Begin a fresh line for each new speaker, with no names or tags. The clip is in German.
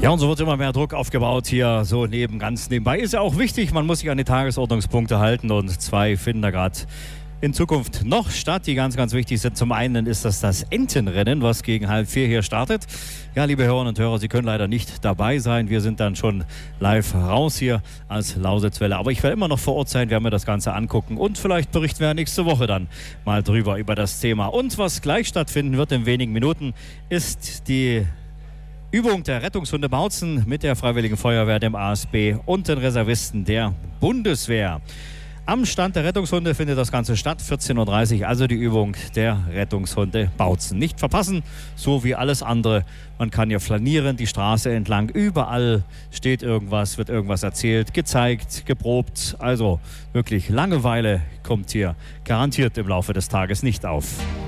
Ja, und so wird immer mehr Druck aufgebaut hier, so ganz nebenbei. Ist ja auch wichtig, man muss sich an die Tagesordnungspunkte halten und zwei finden da gerade in Zukunft noch statt, die ganz, ganz wichtig sind. Zum einen ist das Entenrennen, was gegen 3:30 hier startet. Ja, liebe Hörerinnen und Hörer, Sie können leider nicht dabei sein. Wir sind dann schon live raus hier als Lausitzwelle. Aber ich werde immer noch vor Ort sein, werden mir das Ganze angucken und vielleicht berichten wir nächste Woche dann mal drüber, über das Thema. Und was gleich stattfinden wird in wenigen Minuten, ist die Übung der Rettungshunde Bautzen mit der Freiwilligen Feuerwehr, dem ASB und den Reservisten der Bundeswehr. Am Stand der Rettungshunde findet das Ganze statt, 14:30 Uhr, also die Übung der Rettungshunde Bautzen. Nicht verpassen, so wie alles andere. Man kann hier flanieren, die Straße entlang, überall steht irgendwas, wird irgendwas erzählt, gezeigt, geprobt. Also wirklich Langeweile kommt hier garantiert im Laufe des Tages nicht auf.